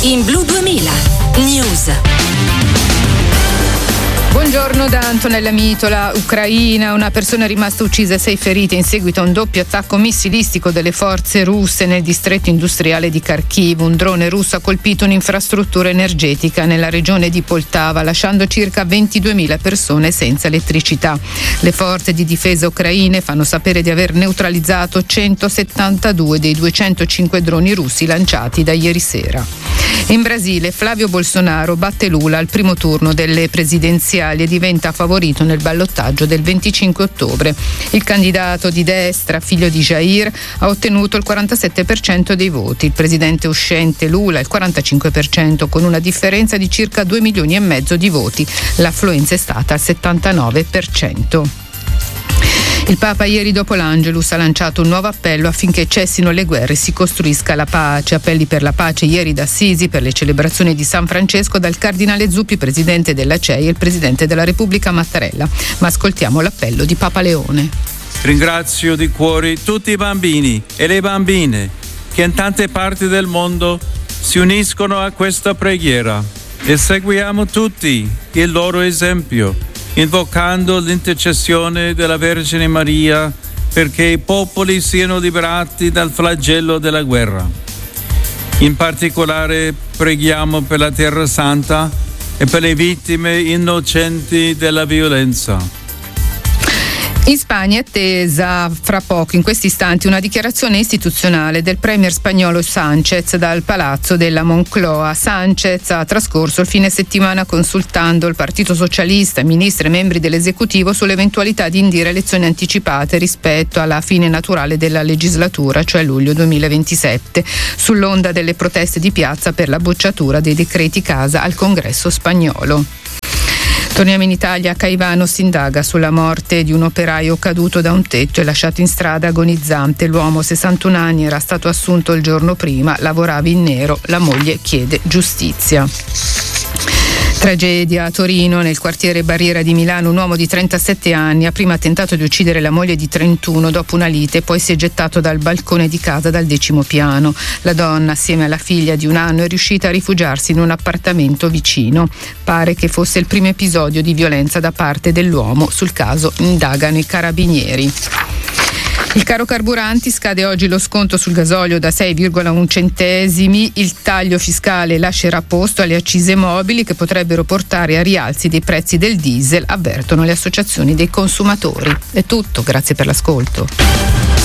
In Blu 2000 News. Buongiorno da Antonella Mitola. Ucraina, una persona è rimasta uccisa e 6 ferite in seguito a un doppio attacco missilistico delle forze russe nel distretto industriale di Kharkiv. Un drone russo ha colpito un'infrastruttura energetica nella regione di Poltava, lasciando circa 22.000 persone senza elettricità. Le forze di difesa ucraine fanno sapere di aver neutralizzato 172 dei 205 droni russi lanciati da ieri sera. In Brasile, Flavio Bolsonaro batte Lula al primo turno delle presidenziali e diventa favorito nel ballottaggio del 25 ottobre. Il candidato di destra, figlio di Jair, ha ottenuto il 47% dei voti. Il presidente uscente Lula il 45%, con una differenza di circa 2 milioni e mezzo di voti. L'affluenza è stata al 79%. Il Papa ieri dopo l'Angelus ha lanciato un nuovo appello affinché cessino le guerre e si costruisca la pace. Appelli per la pace ieri da Assisi per le celebrazioni di San Francesco dal cardinale Zuppi, presidente della CEI, e il presidente della Repubblica Mattarella. Ma ascoltiamo l'appello di Papa Leone. Ringrazio di cuore tutti i bambini e le bambine che in tante parti del mondo si uniscono a questa preghiera e seguiamo tutti il loro esempio, invocando l'intercessione della Vergine Maria perché i popoli siano liberati dal flagello della guerra. In particolare preghiamo per la Terra Santa e per le vittime innocenti della violenza. In Spagna è attesa fra poco, in questi istanti, una dichiarazione istituzionale del premier spagnolo Sánchez dal palazzo della Moncloa. Sánchez ha trascorso il fine settimana consultando il Partito Socialista, ministri e membri dell'esecutivo sull'eventualità di indire elezioni anticipate rispetto alla fine naturale della legislatura, cioè luglio 2027, sull'onda delle proteste di piazza per la bocciatura dei decreti casa al Congresso spagnolo. Torniamo in Italia. A Caivano si indaga sulla morte di un operaio caduto da un tetto e lasciato in strada agonizzante. L'uomo, 61 anni, era stato assunto il giorno prima, lavorava in nero, la moglie chiede giustizia. Tragedia a Torino, nel quartiere Barriera di Milano. Un uomo di 37 anni ha prima tentato di uccidere la moglie di 31 dopo una lite, poi si è gettato dal balcone di casa dal 10° piano. La donna, assieme alla figlia di 1 anno, è riuscita a rifugiarsi in un appartamento vicino. Pare che fosse il primo episodio di violenza da parte dell'uomo. Sul caso indagano i carabinieri. Il caro carburanti, scade oggi lo sconto sul gasolio da 6,1 centesimi. Il taglio fiscale lascerà posto alle accise mobili che potrebbero portare a rialzi dei prezzi del diesel, avvertono le associazioni dei consumatori. È tutto, grazie per l'ascolto.